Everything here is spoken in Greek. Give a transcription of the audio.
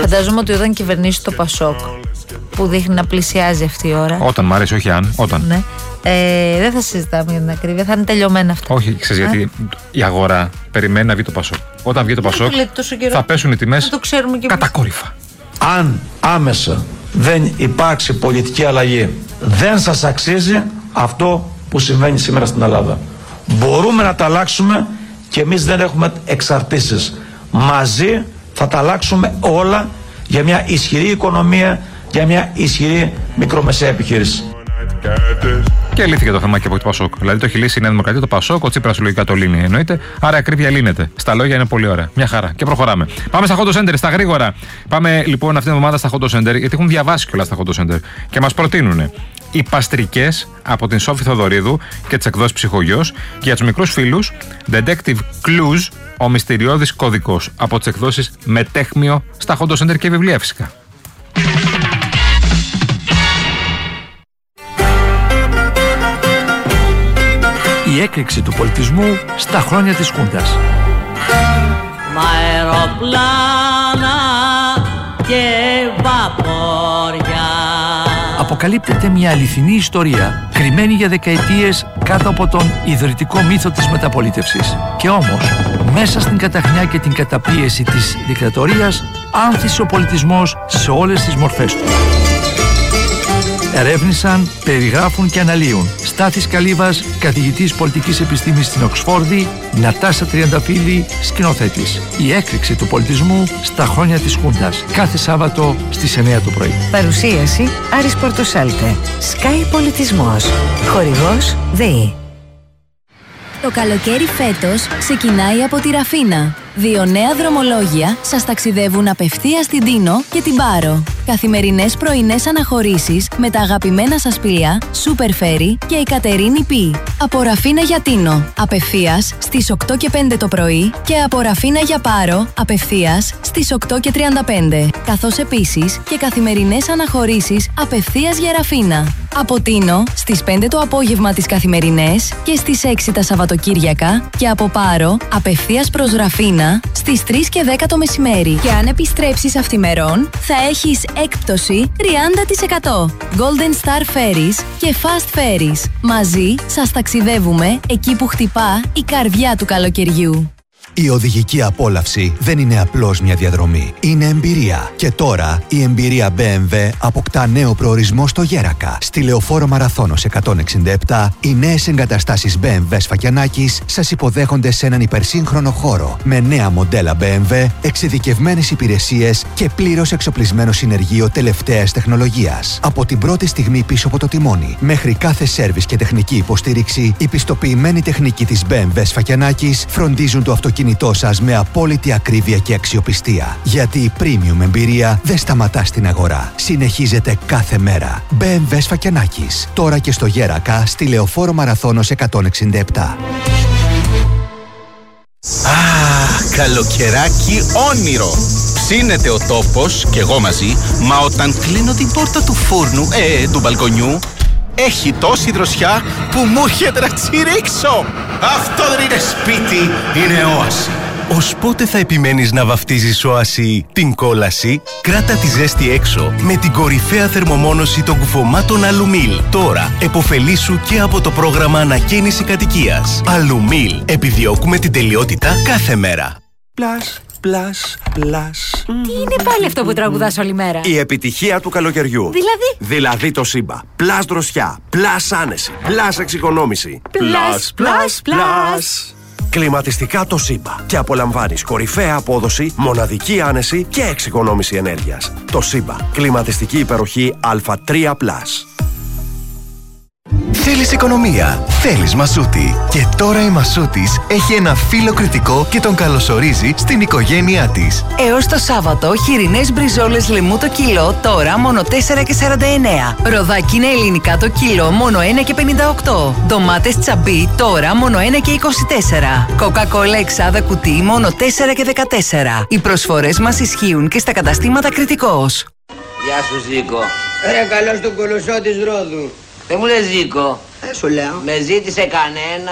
Φαντάζομαι ότι όταν κυβερνήσει το Πασόκ, που δείχνει να πλησιάζει αυτή η ώρα. Όταν, μ' αρέσει, όχι αν. Όταν. Ναι. Δεν θα συζητάμε για την ακρίβεια, θα είναι τελειωμένα αυτά. Όχι, ξέρεις γιατί η αγορά περιμένει να βγει το Πασόκ. Όταν βγει το Πασόκ, θα πέσουν οι τιμές κατακόρυφα. Αν άμεσα δεν υπάρξει πολιτική αλλαγή, δεν σας αξίζει αυτό που συμβαίνει σήμερα στην Ελλάδα. Μπορούμε να τα αλλάξουμε και εμείς δεν έχουμε εξαρτήσεις. Μαζί θα τα αλλάξουμε όλα για μια ισχυρή οικονομία, για μια ισχυρή μικρομεσαία επιχείρηση. Και λύθηκε το θέμα και από το Πασόκ. Δηλαδή το έχει λύσει η Νέα Δημοκρατία, το Πασόκ, ο Τσίπρας λογικά το λύνει. Εννοείται. Άρα η ακρίβεια λύνεται. Στα λόγια είναι πολύ ωραία. Μια χαρά. Και προχωράμε. Πάμε στα Hot Center, στα γρήγορα. Πάμε λοιπόν αυτήν την εβδομάδα στα Hot Center, γιατί έχουν διαβάσει κιόλας στα Hot Center και μας προτείνουν οι παστρικές από την Σόφη Θοδωρίδου και τις εκδόσεις Ψυχογιός και για τους μικρούς φίλους Detective Clues, ο μυστηριώδης κωδικός από τις εκδόσεις Μετέχμιο στα Hot Center και βιβλία φυσικά. Η έκρηξη του πολιτισμού στα χρόνια της Χούντας. Μ' αεροπλάνα και βαπόρια. Αποκαλύπτεται μια αληθινή ιστορία, κρυμμένη για δεκαετίες κάτω από τον ιδρυτικό μύθο της μεταπολίτευσης. Και όμως, μέσα στην καταχνιά και την καταπίεση της δικτατορίας, άνθησε ο πολιτισμός σε όλες τις μορφές του. Ερεύνησαν, περιγράφουν και αναλύουν Στάθης Καλύβας, καθηγητής πολιτικής επιστήμης στην Οξφόρδη, Νατάσα Τριανταφύλλη, σκηνοθέτης. Η έκρηξη του πολιτισμού στα χρόνια της Χούντας. Κάθε Σάββατο στις 9 το πρωί. Παρουσίαση Άρης Πορτοσάλτε. Sky Πολιτισμός. Χορηγός ΔΕΗ. Το καλοκαίρι φέτος ξεκινάει από τη Ραφίνα. 2 νέα δρομολόγια σας ταξιδεύουν απευθείας στην Τίνο και την Πάρο. Καθημερινές πρωινές αναχωρήσεις με τα αγαπημένα σας πλοία Super Ferry και η Κατερίνη Π. Από Ραφίνα για Τίνο, απευθείας στις 8 και 5 το πρωί και από Ραφίνα για Πάρο, απευθείας στις 8 και 35. Καθώς επίσης και καθημερινές αναχωρήσεις απευθείας για Ραφίνα. Από Τίνο στις 5 το απόγευμα τις καθημερινές και στις 6 τα Σαββατοκύριακα και από Πάρο απευθείας προς Ραφίνα στις 3 και 10 το μεσημέρι. Και αν επιστρέψεις αυθημερών θα έχεις έκπτωση 30%. Golden Star Ferries και Fast Ferries. Μαζί σας ταξιδεύουμε εκεί που χτυπά η καρδιά του καλοκαιριού. Η οδηγική απόλαυση δεν είναι απλώς μια διαδρομή. Είναι εμπειρία. Και τώρα η εμπειρία BMW αποκτά νέο προορισμό στο Γέρακα. Στη Λεωφόρο Μαραθώνος 167, οι νέες εγκαταστάσεις BMW Σφακιανάκης σας υποδέχονται σε έναν υπερσύγχρονο χώρο με νέα μοντέλα BMW, εξειδικευμένες υπηρεσίες και πλήρως εξοπλισμένο συνεργείο τελευταίας τεχνολογίας. Από την πρώτη στιγμή πίσω από το τιμόνι μέχρι κάθε σέρβις και τεχνική υποστήριξη, η πιστοποιημένη τεχνική της BMW Σφακιανάκης φροντίζουν το αυτοκίνητό σας με απόλυτη ακρίβεια και αξιοπιστία. Γιατί η premium εμπειρία δεν σταματά στην αγορά. Συνεχίζεται κάθε μέρα. BMW Σφακιανάκης. Τώρα και στο Γέρακα, στη Λεωφόρο Μαραθώνος 167. Καλοκαιράκι όνειρο. Ψήνεται ο τόπος και εγώ μαζί, μα όταν κλείνω την πόρτα του φούρνου, του μπαλκονιού, έχει τόση δροσιά που μου έρχεται να τσιρίξω. Αυτό δεν είναι σπίτι, είναι όαση. Ως πότε θα επιμένεις να βαφτίζεις όαση την κόλαση? Κράτα τη ζέστη έξω με την κορυφαία θερμομόνωση των κουφωμάτων Αλουμίλ. Τώρα επωφελήσου και από το πρόγραμμα ανακαίνιση κατοικίας. Αλουμίλ. Επιδιώκουμε την τελειότητα κάθε μέρα. Πλάς. Τι είναι πάλι αυτό που τραγουδάς όλη μέρα? Η επιτυχία του καλοκαιριού. Δηλαδή το Σύμπα. Πλάς δροσιά, πλάς άνεση, πλάς εξοικονόμηση. Πλάς. Κλιματιστικά το Σύμπα. Και απολαμβάνεις κορυφαία απόδοση, μοναδική άνεση και εξοικονόμηση ενέργειας. Το Σύμπα. Κλιματιστική υπεροχή Α3+. Θέλεις οικονομία, θέλεις Μασούτη. Και τώρα η Μασούτης έχει ένα φύλλο κριτικό και τον καλωσορίζει στην οικογένειά της. Έως το Σάββατο, χοιρινές μπριζόλες λαιμού το κιλό, τώρα μόνο 4,49. Ροδάκι είναι ελληνικά το κιλό, μόνο 1,58. Ντομάτες τσαμπί, τώρα μόνο 1,24. Κοκακόλα εξάδα κουτί, μόνο 4,14. Οι προσφορές μας ισχύουν και στα καταστήματα Κριτικός. Γεια σου Ζήκο. Καλώς τον κολοσσό της Ρόδου. Δεν μου λες Ζήκο. Σου λέω. Με ζήτησε κανένα.